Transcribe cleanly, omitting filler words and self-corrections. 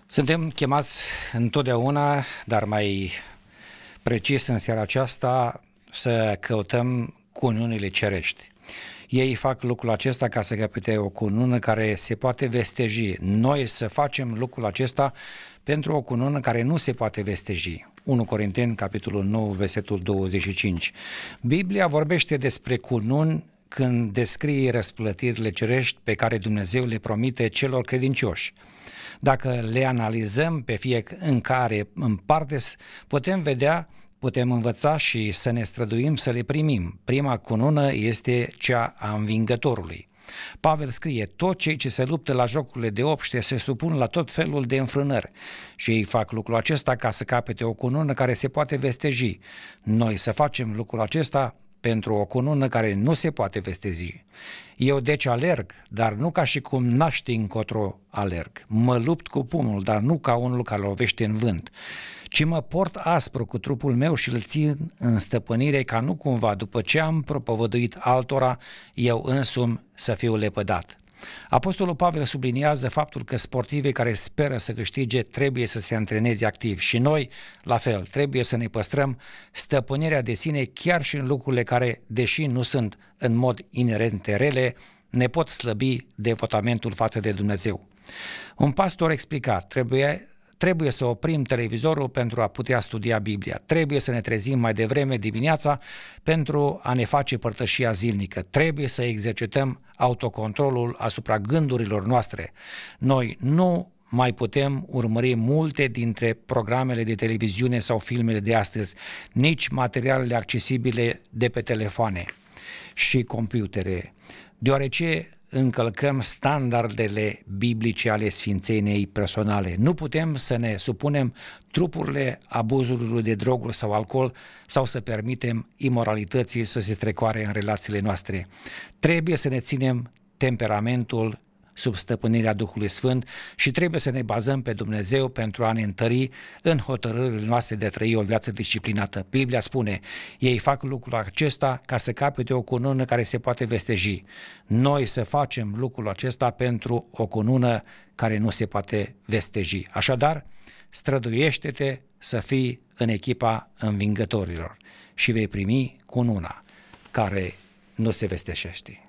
Suntem chemați întotdeauna, dar mai precis în seara aceasta, să căutăm cununile cerești. Ei fac lucrul acesta ca să capete o cunună care se poate vesteji. Noi să facem lucrul acesta pentru o cunună care nu se poate vesteji. 1 Corinteni, capitolul 9, versetul 25. Biblia vorbește despre cununi când descrie răsplătirile cerești pe care Dumnezeu le promite celor credincioși. Dacă le analizăm pe fiecare în parte, putem învăța și să ne străduim să le primim. Prima cunună este cea a învingătorului. Pavel scrie: toți cei ce se luptă la jocurile de obște se supun la tot felul de înfrânări și ei fac lucrul acesta ca să capete o cunună care se poate vesteji. Noi să facem lucrul acesta pentru o cunună care nu se poate vesteji. Eu deci alerg, dar nu ca și cum n-aș ști încotro alerg. Mă lupt cu pumnul, dar nu ca unul care lovește în vânt, ci mă port aspru cu trupul meu și îl țin în stăpânire, ca nu cumva, după ce am propovăduit altora, eu însumi să fiu lepădat. Apostolul Pavel subliniază faptul că sportivii care speră să câștige trebuie să se antreneze activ și noi, la fel, trebuie să ne păstrăm stăpânirea de sine chiar și în lucrurile care, deși nu sunt în mod inerente rele, ne pot slăbi devotamentul față de Dumnezeu. Un pastor explica: trebuie să oprim televizorul pentru a putea studia Biblia. Trebuie să ne trezim mai devreme dimineața pentru a ne face părtășia zilnică. Trebuie să exercităm autocontrolul asupra gândurilor noastre. Noi nu mai putem urmări multe dintre programele de televiziune sau filmele de astăzi, nici materialele accesibile de pe telefoane și computere, deoarece încălcăm standardele biblice ale sfințeniei personale. Nu putem să ne supunem trupurile abuzurilor de droguri sau alcool sau să permitem imoralității să se strecoare în relațiile noastre. Trebuie să ne ținem temperamentul sub stăpânirea Duhului Sfânt și trebuie să ne bazăm pe Dumnezeu pentru a ne întări în hotărârile noastre de a trăi o viață disciplinată. Biblia spune: ei fac lucrul acesta ca să capete o cunună care se poate vesteji. Noi să facem lucrul acesta pentru o cunună care nu se poate vesteji. Așadar, străduiește-te să fii în echipa învingătorilor și vei primi cununa care nu se vestejește.